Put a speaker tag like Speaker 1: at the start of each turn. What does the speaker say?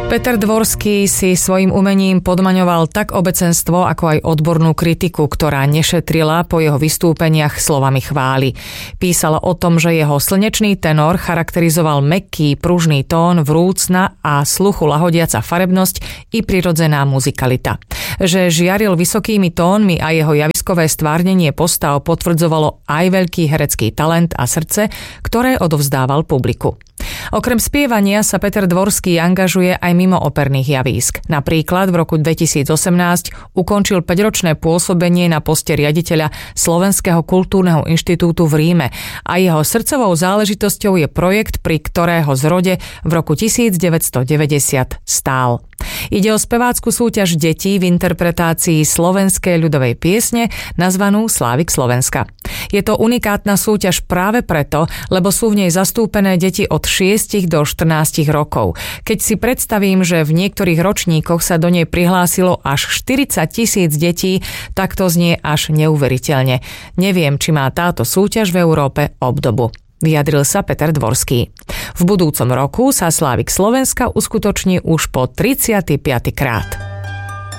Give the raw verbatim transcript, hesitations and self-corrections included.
Speaker 1: Peter Dvorský si svojim umením podmaňoval tak obecenstvo, ako aj odbornú kritiku, ktorá nešetrila po jeho vystúpeniach slovami chvály. Písala o tom, že jeho slnečný tenor charakterizoval mäkký, pružný tón, vrúcna a sluchu lahodiaca farebnosť i prirodzená muzikalita. Že žiaril vysokými tónmi a jeho javiskové stvárnenie postav potvrdzovalo aj veľký herecký talent a srdce, ktoré odovzdával publiku. Okrem spievania sa Peter Dvorský angažuje aj mimo operných javísk. Napríklad v roku dvetisícosemnásť ukončil päťročné pôsobenie na poste riaditeľa Slovenského kultúrneho inštitútu v Ríme a jeho srdcovou záležitosťou je projekt, pri ktorého zrode v roku devätnásťstodeväťdesiat stál. Ide o spevácku súťaž detí v interpretácii slovenskej ľudovej piesne nazvanú Slávik Slovenska. Je to unikátna súťaž práve preto, lebo sú v nej zastúpené deti od šiestich do štrnástich rokov. Keď si predstavím, že v niektorých ročníkoch sa do nej prihlásilo až štyridsať tisíc detí, tak to znie až neuveriteľne. Neviem, či má táto súťaž v Európe obdobu. Vyjadril sa Peter Dvorský. V budúcom roku sa Slávik Slovenska uskutoční už po tridsiaty piaty krát.